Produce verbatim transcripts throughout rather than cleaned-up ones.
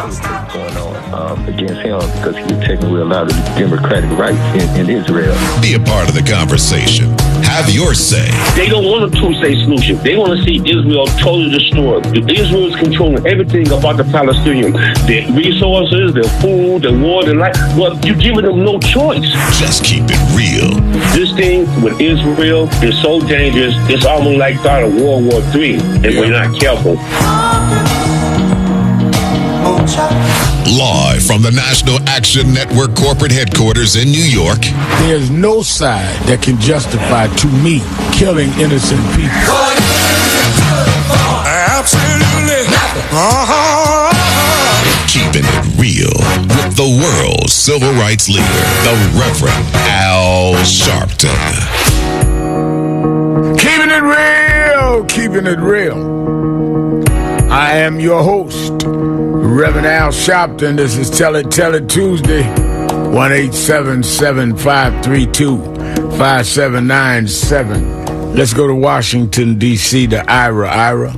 what's going on um, against him because he's taking away a lot of the democratic rights in, in Israel. Be a part of the conversation. Have your say. They don't want a two-state solution. They want to see Israel totally destroyed. Israel is controlling everything about the Palestinians. Their resources, their food, their water, their life. Well, you're giving them no choice. Just keep it real. This thing with Israel is so dangerous, it's almost like start of World War Three if we're not careful. Live from the National Action Network corporate headquarters in New York. There's no side that can justify, to me, killing innocent people. Absolutely. Uh-huh. Keeping it real with the world's civil rights leader, the Reverend Al Sharpton. Keeping it real, keeping it real. I am your host, Reverend Al Sharpton. This is Tell It, Tell It Tuesday, one eight seven seven, five three two, five seven nine seven. Let's go to Washington, D C to Ira. Ira.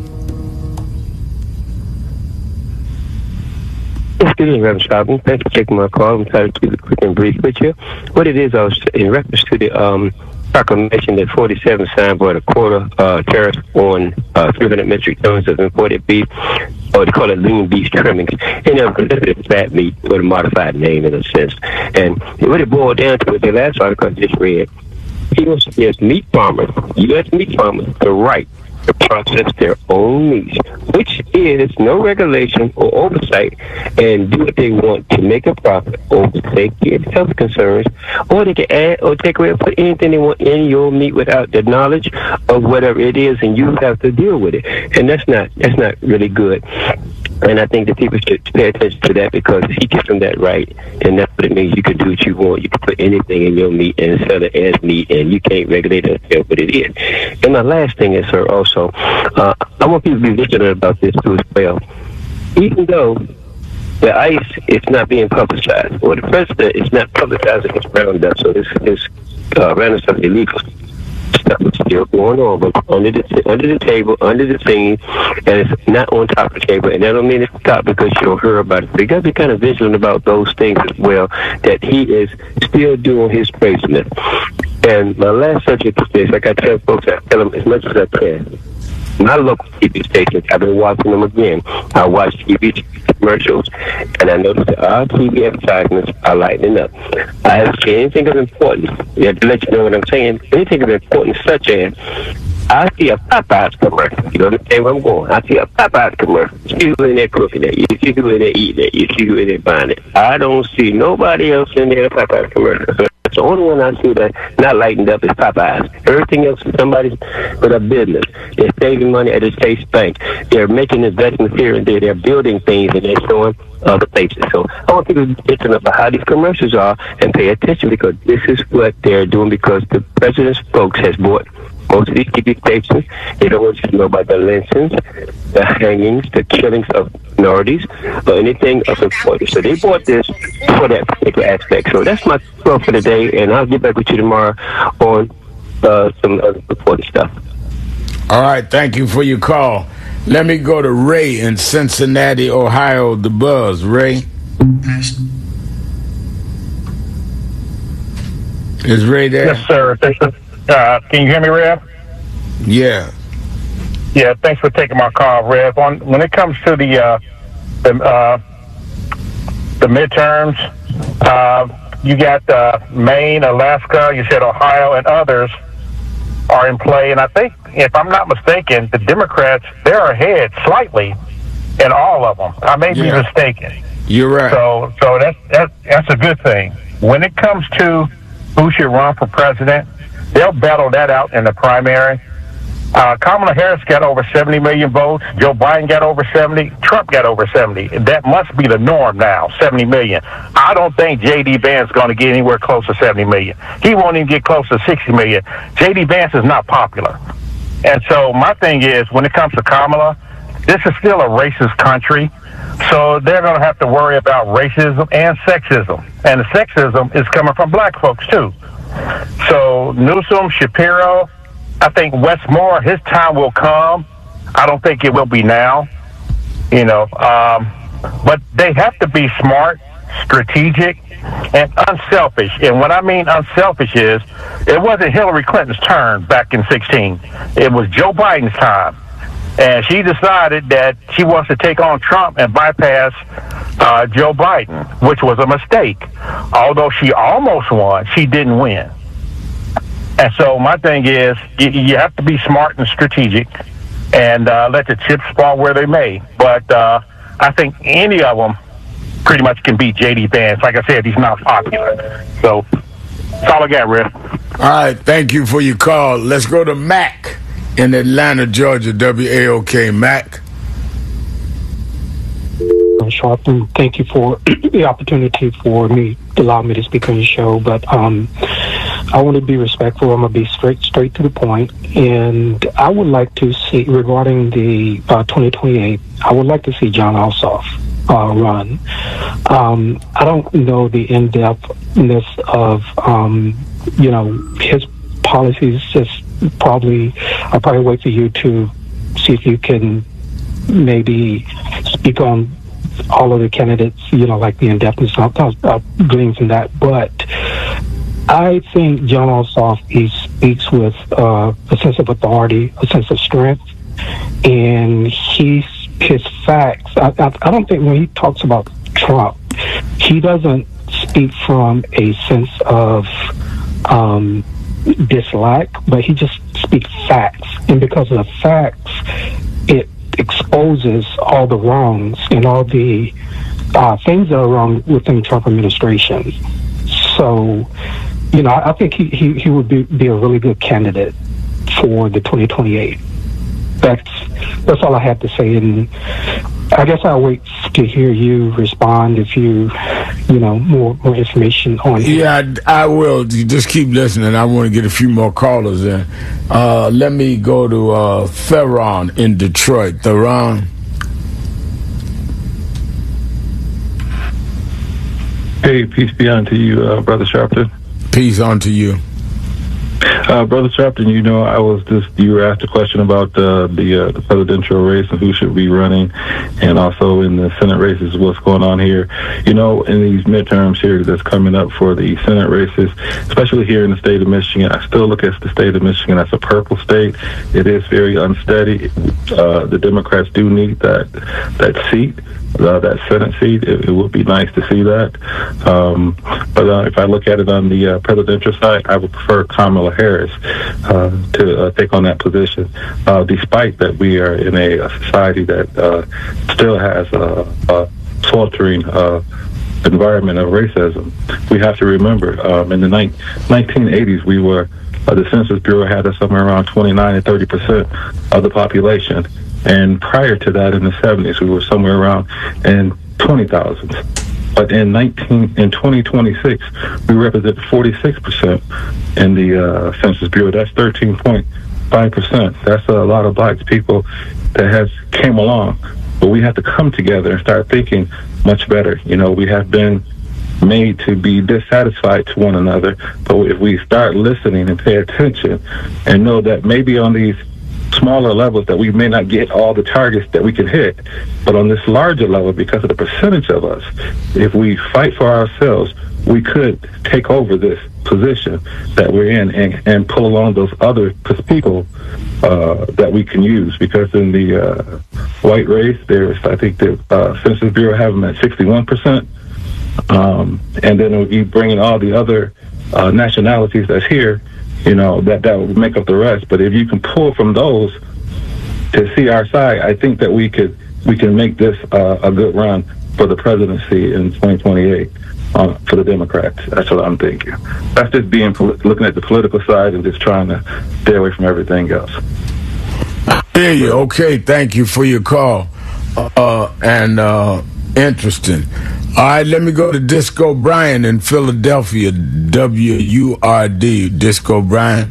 Good evening, Reverend Sharpton. Thanks for taking my call. I'm trying to keep it quick and brief with you. What it is, I was in reference to the um, proclamation that forty-seven signed for a quarter uh, tariff on uh, three hundred metric tons of imported beef, or they call it lean beef trimmings. And uh, it's fat meat with a modified name in a sense. And what it boiled down to, the last article I just read, he wants to give meat farmers, U S meat farmers, the right to process their own meat, which is no regulation or oversight, and do what they want to make a profit or take care of health concerns, or they can add or take away or put anything they want in your meat without the knowledge of whatever it is, and you have to deal with it. And that's not that's not really good. And I think that people should pay attention to that, because if he gives them that right, then that's what it means. You can do what you want. You can put anything in your meat and sell it as meat, and you can't regulate it or what it is. And my last thing is, sir, also, uh, I want people to be vigilant about this too as well. Even though the ICE is not being publicized, or the president is not publicizing his roundup, so this is uh, roundup stuff illegal stuff is still going on, but under the under the table, under the scene, and it's not on top of the table. And that don't mean it's top because you don't hear about it. But you got to be kind of vigilant about those things as well, that he is still doing his craziness. And my last subject is this: like I tell folks, I tell them as much as I can. My local T V stations, I've been watching them again. I watch T V commercials, and I noticed that our T V advertisements are lighting up. I haven't seen anything of importance. Yeah, to let you know what I'm saying, anything of importance, such as I see a Popeyes commercial. You understand where I'm going? I see a Popeyes commercial. You see who in there cooking that. You see who in there eating that. You see who in there buying it. I don't see nobody else in there Popeyes commercial. So the only one I see that not lightened up is Popeyes. Everything else is somebody's with a business. They're saving money at a Chase Bank. They're making investments here and there. They're building things, and they're showing other places. So I want people to get to know about how these commercials are and pay attention, because this is what they're doing, because the president's folks has bought most of these T V stations. They don't want you to know about the lynchings, the hangings, the killings of minorities, or anything of importance. So they bought this for that particular aspect. So that's my thought for today, and I'll get back with you tomorrow on uh, some other important stuff. All right, thank you for your call. Let me go to Ray in Cincinnati, Ohio, the Buzz. Ray? Is Ray there? Yes, sir. Uh, can you hear me, Rev? Yeah. Yeah, thanks for taking my call, Rev. On, when it comes to the uh, the, uh, the midterms, uh, you got uh, Maine, Alaska, you said Ohio, and others are in play. And I think, if I'm not mistaken, the Democrats, they're ahead slightly in all of them. I may yeah. be mistaken. You're right. So, so that's, that's, that's a good thing. When it comes to who should run for president, they'll battle that out in the primary. Uh, Kamala Harris got over seventy million votes. Joe Biden got over seventy. Trump got over seventy. That must be the norm now, seventy million. I don't think J D. Vance is going to get anywhere close to seventy million. He won't even get close to sixty million. J D. Vance is not popular. And so my thing is, when it comes to Kamala, this is still a racist country. So they're going to have to worry about racism and sexism. And the sexism is coming from black folks, too. So Newsom, Shapiro, I think Westmore, his time will come. I don't think it will be now. You know, um, but they have to be smart, strategic, and unselfish. And what I mean unselfish is, it wasn't Hillary Clinton's turn back in sixteen. It was Joe Biden's time. And she decided that she wants to take on Trump and bypass uh, Joe Biden, which was a mistake. Although she almost won, she didn't win. And so my thing is, you, you have to be smart and strategic and uh, let the chips fall where they may. But uh, I think any of them pretty much can beat J D Vance. Like I said, he's not popular. So that's all I got, Rick. All right, thank you for your call. Let's go to Mac in Atlanta, Georgia, W A O K. Mac. Sharpton, thank you for the opportunity for me to allow me to speak on your show. But um, I want to be respectful. I'm going to be straight straight to the point. And I would like to see, regarding the uh, twenty twenty-eight, I would like to see Jon Ossoff uh, run. Um, I don't know the in-depthness of, um, you know, his policies. Just probably, I'll probably wait for you to see if you can maybe speak on all of the candidates, you know, like the in-depthness. I'll, I'll, I'll glean from that. But I think Jon Ossoff, he speaks with uh, a sense of authority, a sense of strength, and he's, his facts. I, I, I don't think when he talks about Trump, he doesn't speak from a sense of um, dislike, but he just speaks facts. And because of the facts, it exposes all the wrongs and all the uh, things that are wrong within the Trump administration. So, you know, I think he, he, he would be, be a really good candidate for the twenty twenty-eight. That's that's all I have to say, and I guess I'll wait to hear you respond if you, you know, more more information on it. Yeah, I, I will. You just keep listening. I want to get a few more callers in. Uh, let me go to uh, Theron in Detroit. Theron. Hey, peace be unto you, uh, Brother Sharpton. Peace unto you. Uh, Brother Sharpton, you know, I was just, you were asked a question about uh, the uh, the presidential race and who should be running, and also in the Senate races, what's going on here. You know, in these midterms here that's coming up for the Senate races, especially here in the state of Michigan, I still look at the state of Michigan as a purple state. It is very unsteady. Uh, the Democrats do need that that seat. Uh, that Senate seat, it, it would be nice to see that. Um, but uh, if I look at it on the uh, presidential side, I would prefer Kamala Harris uh, to uh, take on that position, uh, despite that we are in a, a society that uh, still has a, a sweltering uh, environment of racism. We have to remember, um, in the ni- nineteen eighties, we were, uh, the Census Bureau had us somewhere around twenty-nine and thirty percent of the population. And prior to that, in the seventies, we were somewhere around in twenty thousand. But in nineteen in twenty twenty-six, we represent forty-six percent in the uh, Census Bureau. That's thirteen point five percent. That's a lot of black people that has came along. But we have to come together and start thinking much better. You know, we have been made to be dissatisfied to one another. But if we start listening and pay attention and know that maybe on these smaller levels that we may not get all the targets that we can hit, but on this larger level, because of the percentage of us, if we fight for ourselves, we could take over this position that we're in and, and pull along those other people uh, that we can use. Because in the uh, white race, there's, I think the uh, Census Bureau have them at sixty-one percent. Um, and then if you bring in all the other uh, nationalities that's here, you know, that, that would make up the rest. But if you can pull from those to see our side, I think that we could we can make this uh, a good run for the presidency in twenty twenty-eight uh, for the Democrats. That's what I'm thinking. That's just being looking at the political side and just trying to stay away from everything else. Hear you. Okay, thank you for your call. Uh, and uh, interesting. All right, let me go to Disco Brian in Philadelphia, W U R D. Disco Brian.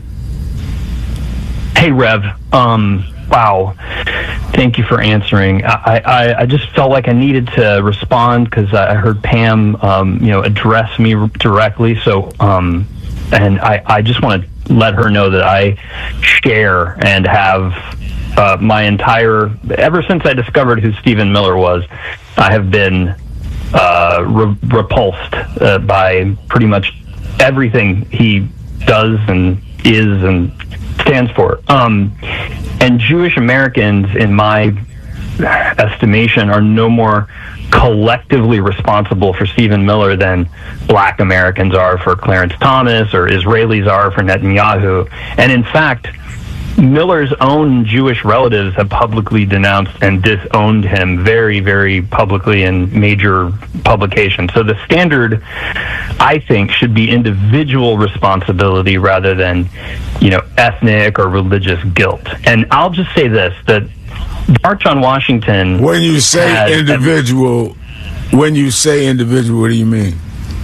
Hey, Rev. Um, wow. Thank you for answering. I, I, I just felt like I needed to respond because I heard Pam, um, you know, address me directly. So, um, and I, I just want to let her know that I share and have uh, my entire, ever since I discovered who Stephen Miller was, I have been uh, re- repulsed uh, by pretty much everything he does and is and stands for. Um, and Jewish Americans, in my estimation, are no more collectively responsible for Stephen Miller than black Americans are for Clarence Thomas or Israelis are for Netanyahu. And in fact, Miller's own Jewish relatives have publicly denounced and disowned him very, very publicly in major publications. So the standard, I think, should be individual responsibility rather than, you know, ethnic or religious guilt. And I'll just say this, that March on Washington... When you say individual, when you say individual, what do you mean?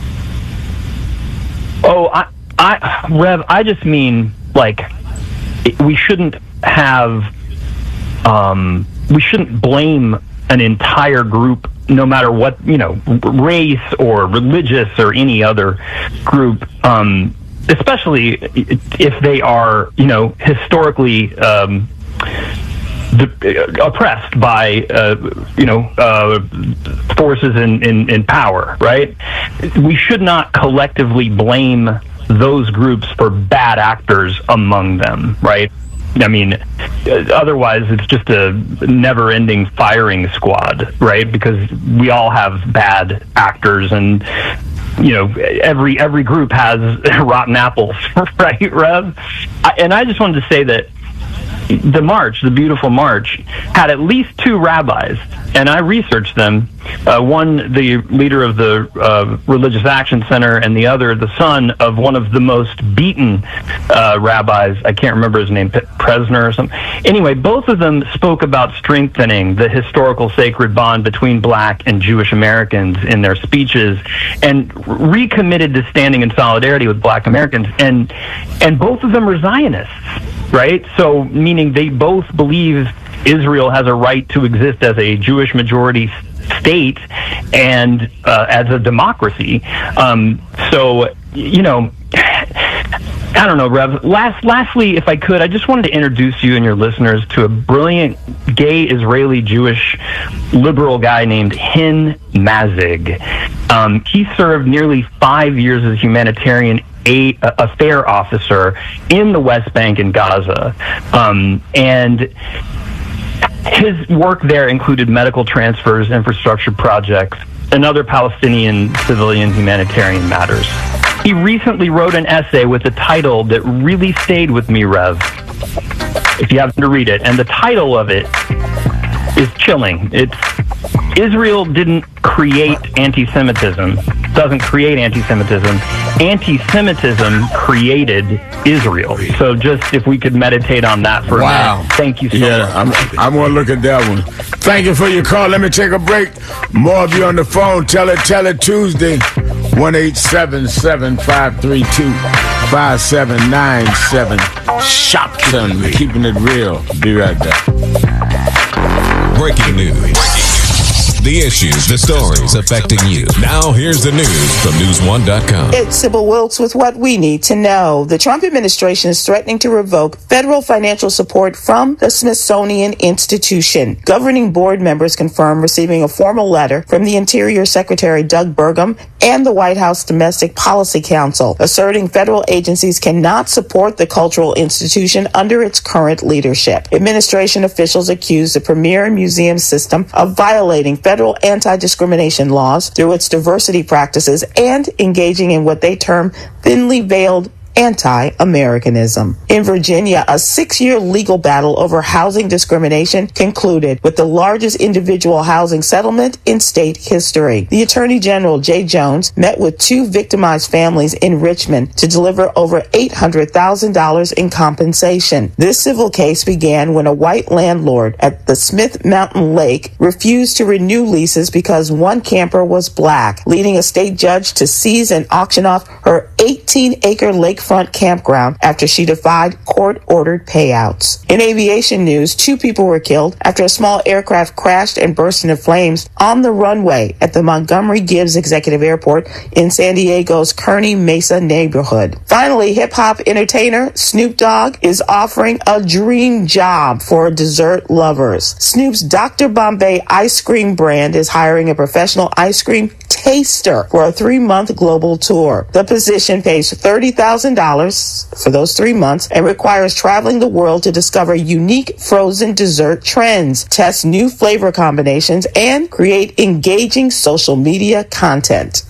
Oh, I, I, Rev, I just mean, like, we shouldn't have, um, we shouldn't blame an entire group, no matter what, you know, race or religious or any other group, um, especially if they are, you know, historically um, the, oppressed by, uh, you know, uh, forces in, in, in power, right? We should not collectively blame those groups for bad actors among them, right? I mean, otherwise it's just a never-ending firing squad, right? Because we all have bad actors, and you know, every every group has rotten apples, right, Rev? I, and I just wanted to say that the march, the beautiful march, had at least two rabbis, and I researched them. Uh, one, the leader of the uh, Religious Action Center, and the other, the son of one of the most beaten uh, rabbis. I can't remember his name, Presner or something. Anyway, both of them spoke about strengthening the historical sacred bond between black and Jewish Americans in their speeches, and recommitted to standing in solidarity with black Americans. And and both of them are Zionists, right? So, meaning they both believe Israel has a right to exist as a Jewish majority state and uh, as a democracy. Um, so, you know, I don't know, Rev. Last, lastly, if I could, I just wanted to introduce you and your listeners to a brilliant gay Israeli Jewish liberal guy named Hin Mazig. Um, he served nearly five years as humanitarian a, affair officer in the West Bank and Gaza. Um, and his work there included medical transfers, infrastructure projects, and other Palestinian civilian humanitarian matters. He recently wrote an essay with a title that really stayed with me, Rev, if you happen to read it. And the title of it is chilling. It's Israel didn't create anti-Semitism, doesn't create anti-Semitism. Anti-Semitism created Israel. So just if we could meditate on that for wow. a minute. Thank you so yeah, much. I'm, I'm going to look at that one. Thank you for your call. Let me take a break. More of you on the phone. Tell it, tell it Tuesday. one eight seven seven, five three two, five seven nine seven. Shopton, keeping it real. Be right back. Breaking news. The issues, the stories affecting you. Now here's the news from news one dot com. It's Sybil Wilkes with what we need to know. The Trump administration is threatening to revoke federal financial support from the Smithsonian Institution. Governing board members confirm receiving a formal letter from the Interior Secretary Doug Burgum and the White House Domestic Policy Council, asserting federal agencies cannot support the cultural institution under its current leadership. Administration officials accuse the premier museum system of violating federal anti-discrimination laws through its diversity practices and engaging in what they term thinly veiled anti-Americanism. In Virginia, a six-year legal battle over housing discrimination concluded with the largest individual housing settlement in state history. The Attorney General, Jay Jones, met with two victimized families in Richmond to deliver over eight hundred thousand dollars in compensation. This civil case began when a white landlord at the Smith Mountain Lake refused to renew leases because one camper was black, leading a state judge to seize and auction off her eighteen-acre lake lakefront campground after she defied court-ordered payouts. In aviation news, two people were killed after a small aircraft crashed and burst into flames on the runway at the Montgomery Gibbs Executive Airport in San Diego's Kearny Mesa neighborhood. Finally, hip-hop entertainer Snoop Dogg is offering a dream job for dessert lovers. Snoop's Doctor Bombay ice cream brand is hiring a professional ice cream taster for a three-month global tour. The position pays thirty thousand dollars for those three months and requires traveling the world to discover unique frozen dessert trends, test new flavor combinations, and create engaging social media content.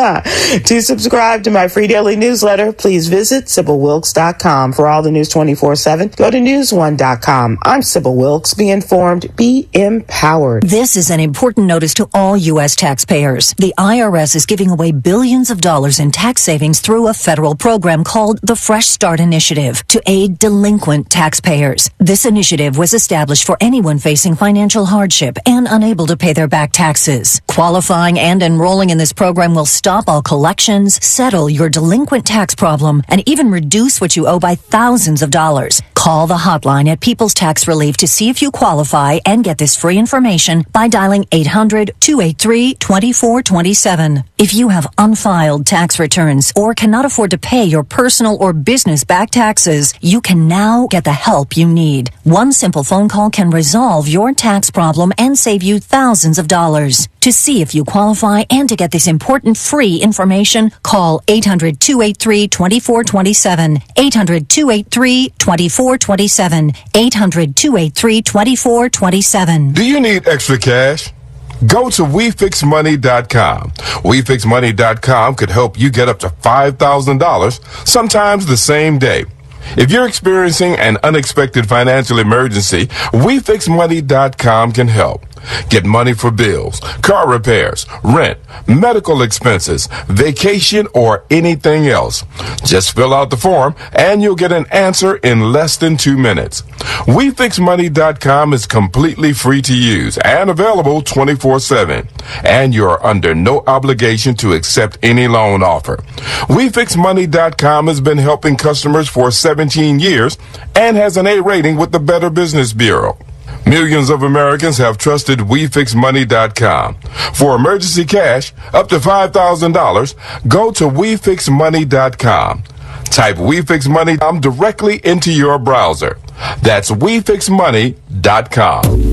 To subscribe to my free daily newsletter, please visit Sybil Wilkes dot com. For all the news twenty-four seven, go to news one dot com. I'm Sybil Wilkes. Be informed, be empowered. This is an important notice to all U S taxpayers. The I R S is giving away billions of dollars in tax savings through a federal program called the Fresh Start Initiative to aid delinquent taxpayers. This initiative was established for anyone facing financial hardship and unable to pay their back taxes. Qualifying and enrolling in this program will stop all collections, settle your delinquent tax problem, and even reduce what you owe by thousands of dollars. Call the hotline at People's Tax Relief to see if you qualify and get this free information by dialing eight hundred, two eight three, two four two seven. If you have unfiled tax returns or cannot afford to pay your personal or business back taxes, you can now get the help you need. One simple phone call can resolve your tax problem and save you thousands of dollars. To see if you qualify and to get this important free information, call eight hundred, two eight three, two four two seven, eight hundred, two eight three, two four two seven, eight hundred, two eight three, two four two seven. Do you need extra cash? Go to we fix money dot com. we fix money dot com could help you get up to five thousand dollars, sometimes the same day. If you're experiencing an unexpected financial emergency, we fix money dot com can help. Get money for bills, car repairs, rent, medical expenses, vacation, or anything else. Just fill out the form and you'll get an answer in less than two minutes. we fix money dot com is completely free to use and available twenty-four seven. And you're under no obligation to accept any loan offer. we fix money dot com has been helping customers for seventeen years and has an A rating with the Better Business Bureau. Millions of Americans have trusted we fix money dot com. For emergency cash, up to five thousand dollars, go to we fix money dot com. Type we fix money dot com directly into your browser. That's we fix money dot com.